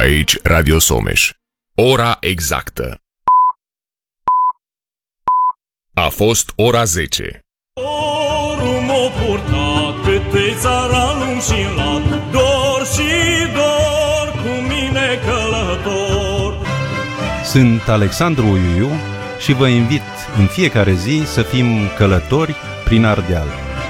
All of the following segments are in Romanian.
Aici Radio Someș. Ora exactă. A fost ora 10. Orul m-a purtat câte țara lung și lat, dor și dor cu mine călător. Sunt Alexandru Uiu și vă invit în fiecare zi să fim călători prin Ardeal.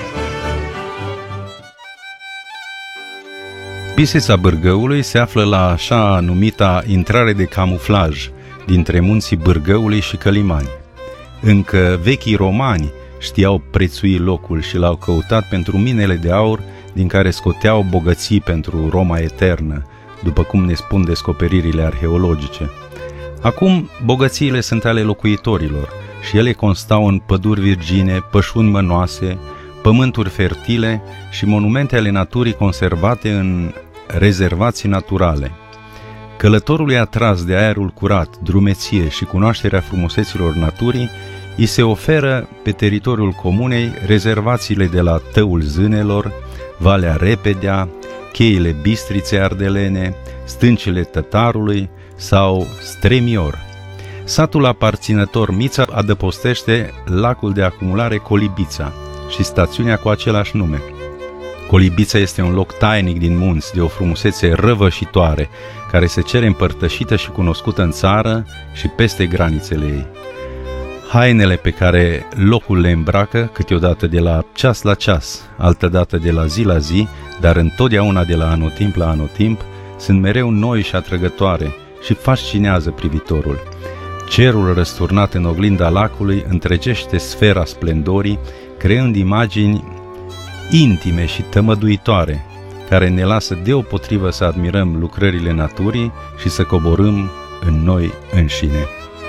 Bistrița Bârgăului se află la așa numita intrare de camuflaj dintre munții Bârgăului și Călimani. Încă vechii romani știau prețui locul și l-au căutat pentru minele de aur din care scoteau bogății pentru Roma eternă, după cum ne spun descoperirile arheologice. Acum, bogățiile sunt ale locuitorilor și ele constau în păduri virgine, pășuni mănoase, pământuri fertile și monumente ale naturii conservate în rezervații naturale. Călătorului atras de aerul curat, drumeție și cunoașterea frumuseților naturii, îi se oferă pe teritoriul comunei rezervațiile de la Tăul Zânelor, Valea Repedea, cheile Bistriței Ardelene, stâncile Tătarului sau Stremior. Satul aparținător Mița adăpostește lacul de acumulare Colibița și stațiunea cu același nume. Colibița este un loc tainic din munți, de o frumusețe răvășitoare, care se cere împărtășită și cunoscută în țară și peste granițele ei. Hainele pe care locul le îmbracă, câteodată de la ceas la ceas, altădată de la zi, dar întotdeauna de la anotimp la anotimp, sunt mereu noi și atrăgătoare și fascinează privitorul. Cerul răsturnat în oglinda lacului întregește sfera splendorii, creând imagini intime și tămăduitoare, care ne lasă deopotrivă să admirăm lucrările naturii și să coborâm în noi înșine.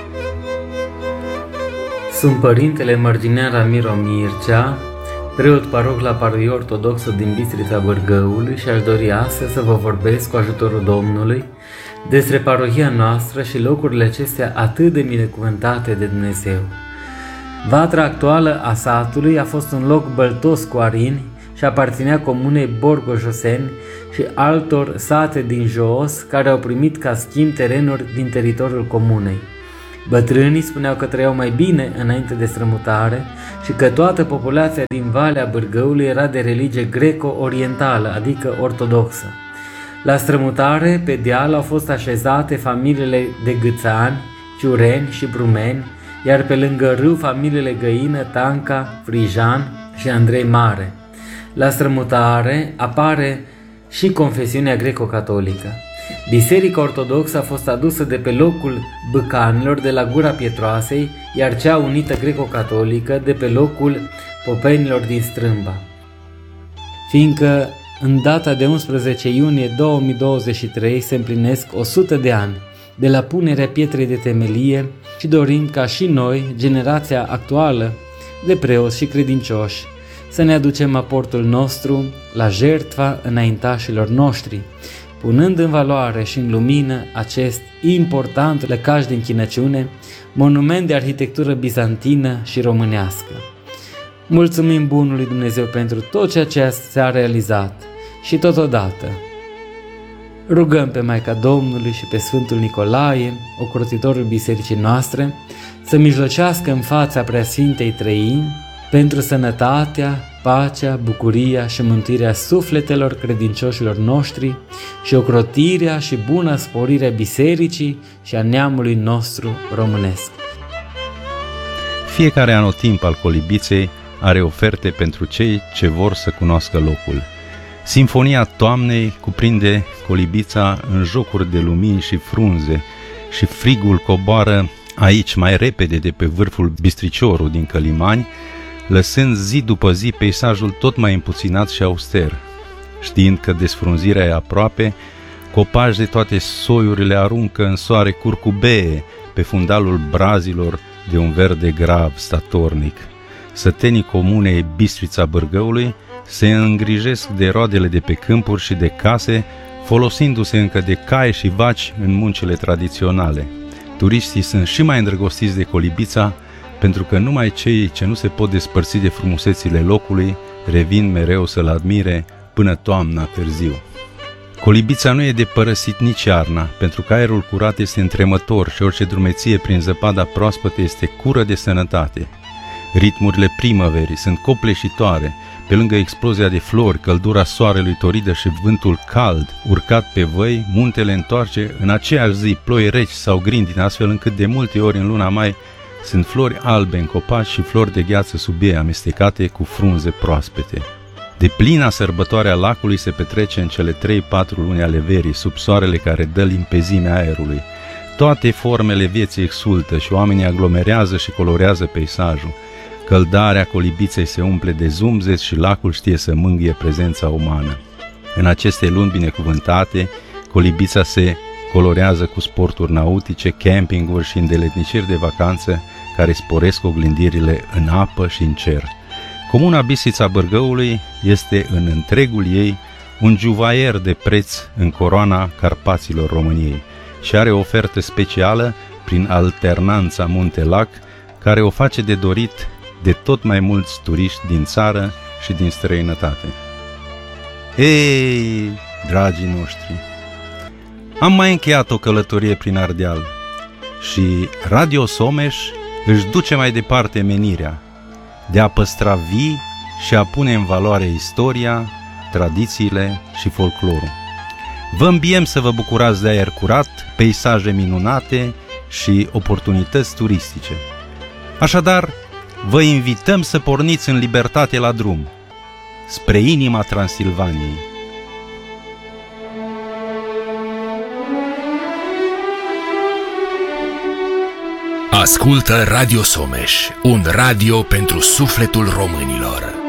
Sunt părintele Mărginean Ramiro Mircea, preot paroh la parohia ortodoxă din Bistrița Bârgăului și aș dori astăzi să vă vorbesc cu ajutorul Domnului despre parohia noastră și locurile acestea atât de binecuvântate de Dumnezeu. Vatra actuală a satului a fost un loc băltos cu arini și aparținea comunei Borgojoseni și altor sate din jos care au primit ca schimb terenuri din teritoriul comunei. Bătrânii spuneau că trăiau mai bine înainte de strămutare și că toată populația din Valea Bârgăului era de religie greco-orientală, adică ortodoxă. La strămutare, pe deal, au fost așezate familiile de Gâțani, Ciureni și Brumeni, iar pe lângă râu familiile Găină, Tanca, Frijan și Andrei Mare. La strămutare apare și confesiunea greco-catolică. Biserica ortodoxă a fost adusă de pe locul Băcanilor de la Gura Pietroasei, iar cea unită greco-catolică de pe locul Popenilor din Strâmba. Fiindcă în data de 11 iunie 2023 se împlinesc 100 de ani de la punerea pietrei de temelie și dorim ca și noi, generația actuală de preoți și credincioși, să ne aducem aportul nostru la jertfa înaintașilor noștri, punând în valoare și în lumină acest important lăcaș de închinăciune, monument de arhitectură bizantină și românească. Mulțumim bunului Dumnezeu pentru tot ceea ce s-a realizat și totodată rugăm pe Maica Domnului și pe Sfântul Nicolae, ocrotitorul bisericii noastre, să mijlocească în fața Preasfintei Treimi pentru sănătatea, pacea, bucuria și mântuirea sufletelor credincioșilor noștri și ocrotirea și buna sporire a bisericii și a neamului nostru românesc. Fiecare anotimp al Colibiței are oferte pentru cei ce vor să cunoască locul. Sinfonia toamnei cuprinde Colibița în jocuri de lumini și frunze și frigul coboară aici mai repede de pe vârful Bistriciorul din Călimani, lăsând zi după zi peisajul tot mai împuținat și auster. Știind că desfrunzirea e aproape, copaci de toate soiurile aruncă în soare curcubee pe fundalul brazilor de un verde grav statornic. Sătenii comunei Bistrița Bârgăului se îngrijesc de roadele de pe câmpuri și de case, folosindu-se încă de cai și vaci în muncile tradiționale. Turiștii sunt și mai îndrăgostiți de Colibița, pentru că numai cei ce nu se pot despărți de frumusețile locului revin mereu să-l admire până toamna târziu. Colibița nu e de părăsit nici iarna, pentru că aerul curat este întremător și orice drumeție prin zăpada proaspătă este cură de sănătate. Ritmurile primăverii sunt copleșitoare, pe lângă explozia de flori, căldura soarelui toridă și vântul cald, urcat pe văi, muntele întoarce în aceeași zi ploi reci sau grindine, astfel încât de multe ori în luna mai sunt flori albe în copaci și flori de gheață sub ei, amestecate cu frunze proaspete. De plina sărbătoarea lacului se petrece în cele 3-4 luni ale verii, sub soarele care dă limpezimea aerului. Toate formele vieții exultă și oamenii aglomerează și colorează peisajul. Căldarea colibiței se umple de zumzet și lacul știe să mângâie prezența umană. În aceste luni binecuvântate, colibița se colorează cu sporturi nautice, campinguri și îndeletniciri de vacanță care sporesc oglindirile în apă și în cer. Comuna Bistrița Bârgăului este în întregul ei un juvaier de preț în coroana Carpaților României și are o ofertă specială prin alternanța Munte-Lac, care o face de dorit de tot mai mulți turiști din țară și din străinătate. Ei, dragii noștri, am mai încheiat o călătorie prin Ardeal și Radio Someș își duce mai departe menirea de a păstra vii și a pune în valoare istoria, tradițiile și folclorul. Vă îmbiem să vă bucurați de aer curat, peisaje minunate și oportunități turistice. Așadar, vă invităm să porniți în libertate la drum, spre inima Transilvaniei. Ascultă Radio Someș, un radio pentru sufletul românilor.